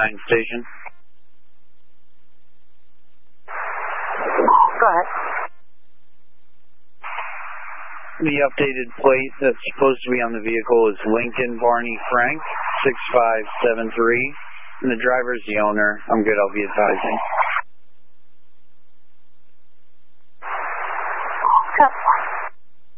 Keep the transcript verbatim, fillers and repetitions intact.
nine station. Go ahead. The updated plate that's supposed to be on the vehicle is Lincoln Barney Frank, six five seven three, and the driver's the owner. I'm good, I'll be advising.